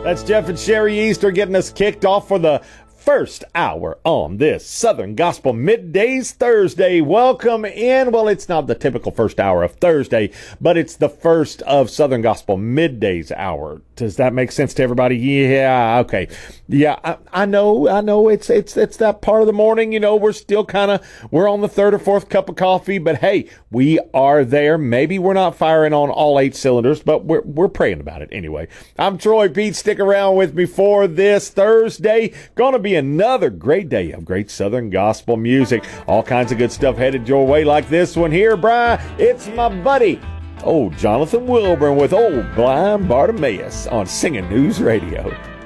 That's Jeff and Sherry Easter getting us kicked off for the first hour on this Southern Gospel Middays Thursday. Welcome in. Well, it's not the typical first hour of Thursday, but it's the first of Southern Gospel Middays hour. Does that make sense to everybody? Yeah, okay. Yeah, I know it's that part of the morning, you know, we're on the third or fourth cup of coffee, but hey, we are there. Maybe we're not firing on all 8 cylinders, but we're praying about it anyway. I'm Troy Pete. Stick around with me for this Thursday. Gonna be another great day of great Southern gospel music. All kinds of good stuff headed your way like this one here, Brian. It's my buddy, old Jonathan Wilburn with Old Blind Bartimaeus on Singing News Radio.